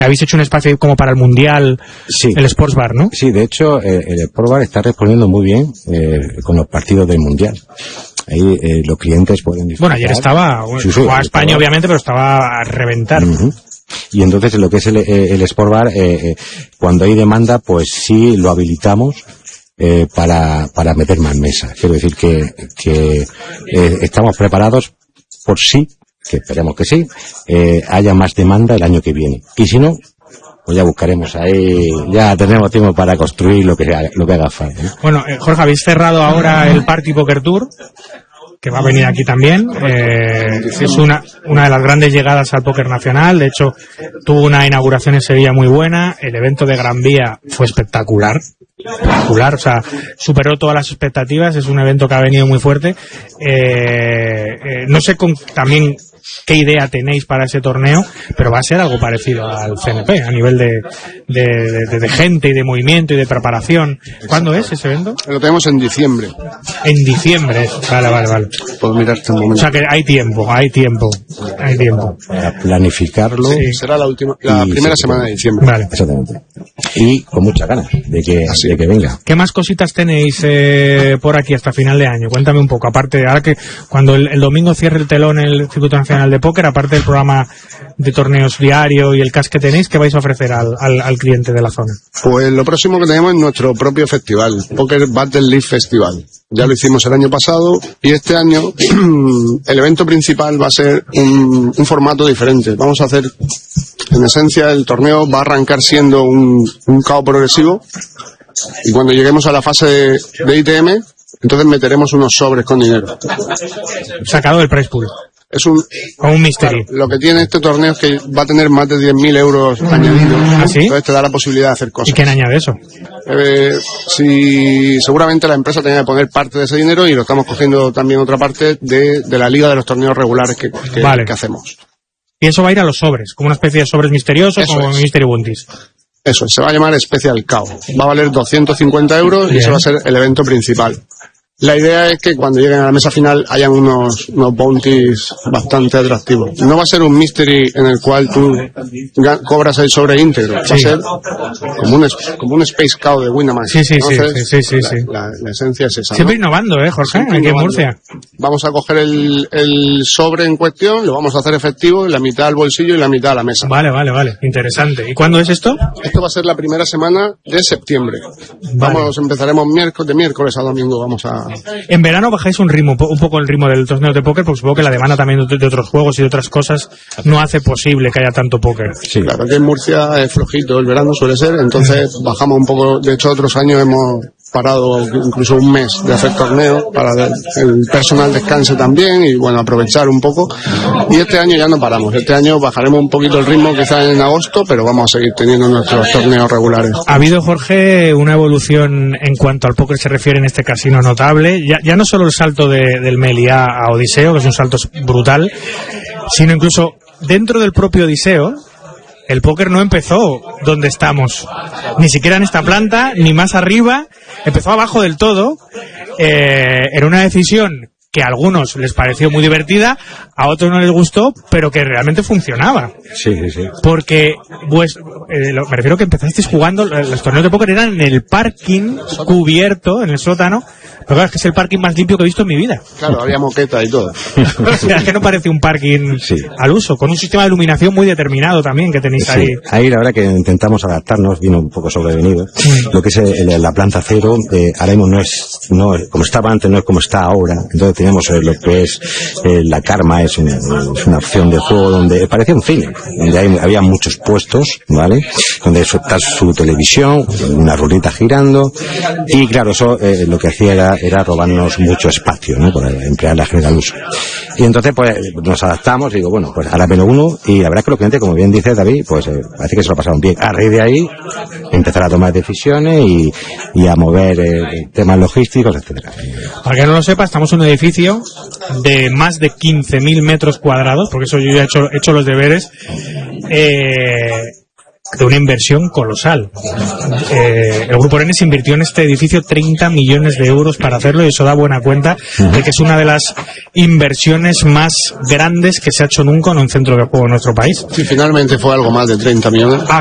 Habéis hecho un espacio como para el Mundial, sí, el Sports Bar, ¿no? Sí, de hecho, el Sports Bar está respondiendo muy bien con los partidos del Mundial. Ahí los clientes pueden disfrutar. Bueno, ayer estaba, jugaba a España obviamente, pero estaba a reventar. Y entonces lo que es el Sports Bar, cuando hay demanda, pues sí lo habilitamos para meter más mesas. Quiero decir que estamos preparados por sí, que esperemos que sí, haya más demanda el año que viene. Y si no, pues ya buscaremos ahí, ya tenemos tiempo para construir lo que haga falta, ¿no? Bueno, Jorge, habéis cerrado ahora el Party Poker Tour, que va a venir aquí también. Es una de las grandes llegadas al póker nacional. De hecho, tuvo una inauguración en Sevilla muy buena. El evento de Gran Vía fue espectacular, o sea, superó todas las expectativas. Es un evento que ha venido muy fuerte. No sé también qué idea tenéis para ese torneo, pero va a ser algo parecido al CNP a nivel de gente y de movimiento y de preparación. ¿Cuándo es ese evento? Lo tenemos en diciembre. En diciembre, vale. Puedo mirarte un momento. O sea que hay tiempo. Para planificarlo. Sí. Será la primera semana de diciembre. Vale. Exactamente. Y con muchas ganas de que venga. ¿Qué más cositas tenéis por aquí hasta final de año? Cuéntame un poco. Aparte, ahora que cuando el domingo cierre el telón el Circuito Nacional de Póker, aparte del programa de torneos diario y el cash que tenéis, ¿qué vais a ofrecer al cliente de la zona? Pues lo próximo que tenemos es nuestro propio festival, Poker Battle League Festival. Ya lo hicimos el año pasado y este año el evento principal va a ser un formato diferente. Vamos a hacer, en esencia, el torneo va a arrancar siendo un KO progresivo y cuando lleguemos a la fase de ITM, entonces meteremos unos sobres con dinero. Sacado del prize pool. Es un mystery. Claro, lo que tiene este torneo es que va a tener más de 10.000 euros añadidos. ¿Ah, sí? Entonces te da la posibilidad de hacer cosas. ¿Y quién añade eso? Seguramente la empresa tenía que poner parte de ese dinero y lo estamos cogiendo también otra parte de la liga de los torneos regulares que hacemos. Y eso va a ir a los sobres, como una especie de sobres misteriosos, Eso como es. Mystery Bounties. Eso, se va a llamar Special KO. Va a valer 250 euros y Bien. ese va a ser el evento principal. La idea es que cuando lleguen a la mesa final hayan unos bounties bastante atractivos. No va a ser un mystery en el cual tú cobras el sobre íntegro. Va a ser como un Space Cow de Winamax. Sí. La esencia es esa, Siempre ¿no? innovando, Jorge, Siempre aquí en innovando. Murcia. Vamos a coger el sobre en cuestión, lo vamos a hacer efectivo, la mitad al bolsillo y la mitad a la mesa. Vale. Interesante. ¿Y cuándo es esto? Esto va a ser la primera semana de septiembre. Vale. Empezaremos de miércoles a domingo. Vamos a... En verano bajáis un poco el ritmo del torneo de póker, porque supongo que la demanda también de otros juegos y de otras cosas no hace posible que haya tanto póker. Sí. Claro, aquí en Murcia es flojito el verano, suele ser, entonces bajamos un poco. De hecho, otros años hemos parado incluso un mes de hacer torneos para que el personal descanse también y bueno, aprovechar un poco. Y este año ya no paramos. Este año bajaremos un poquito el ritmo quizás en agosto, pero vamos a seguir teniendo nuestros torneos regulares. Ha habido, Jorge, una evolución en cuanto al póker se refiere en este casino notable. Ya no solo el salto del Meliá a Odiseo, que es un salto brutal, sino incluso dentro del propio Odiseo, el póker no empezó donde estamos, ni siquiera en esta planta, ni más arriba, empezó abajo del todo. Era una decisión que a algunos les pareció muy divertida, a otros no les gustó, pero que realmente funcionaba. Sí. Porque, me refiero que empezasteis jugando, los torneos de póker eran en el parking cubierto, en el sótano, pero claro, es que es el parking más limpio que he visto en mi vida. Claro, había moqueta y todo. O sea, es que no parece un parking Sí. al uso, con un sistema de iluminación muy determinado también que tenéis ahí. Sí, ahí la verdad que intentamos adaptarnos, vino un poco sobrevenido. Lo que es la planta cero, ahora mismo no es como estaba antes, no es como está ahora. Entonces tenemos lo que es la Karma, es una opción de juego donde parecía un cine, donde había muchos puestos, ¿vale? Donde está su televisión, una ruleta girando, y claro, eso lo que hacía era robarnos mucho espacio, ¿no? Por emplear la general uso. Y entonces pues nos adaptamos y digo, bueno, pues ahora menos uno, y la verdad es que los clientes, como bien dice David, pues parece que se lo pasaron bien. A raíz de ahí empezar a tomar decisiones y a mover temas logísticos, etcétera. Para que no lo sepa, estamos en un edificio de más de 15.000 metros cuadrados, porque eso yo ya he hecho los deberes. de una inversión colosal. El Grupo Orenes invirtió en este edificio 30 millones de euros para hacerlo, y eso da buena cuenta de que es una de las inversiones más grandes que se ha hecho nunca en un centro de juego en nuestro país. Sí, finalmente fue algo más de 30 millones.